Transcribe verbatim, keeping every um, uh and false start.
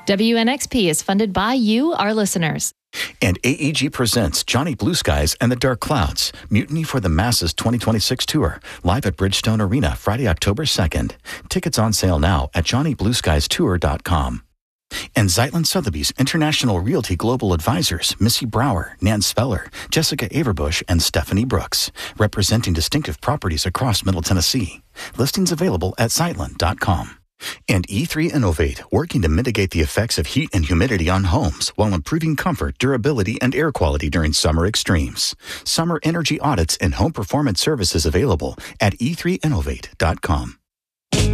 W N X P is funded by you, our listeners. And A E G presents Johnny Blue Skies and the Dark Clouds, Mutiny for the Masses twenty twenty-six Tour, live at Bridgestone Arena Friday, October second. Tickets on sale now at johnny blue skies tour dot com. And Zeitlin Sotheby's International Realty Global Advisors, Missy Brower, Nan Speller, Jessica Averbush, and Stephanie Brooks, representing distinctive properties across Middle Tennessee. Listings available at zeitlin dot com. And E three Innovate, working to mitigate the effects of heat and humidity on homes while improving comfort, durability, and air quality during summer extremes. Summer energy audits and home performance services available at e three innovate dot com.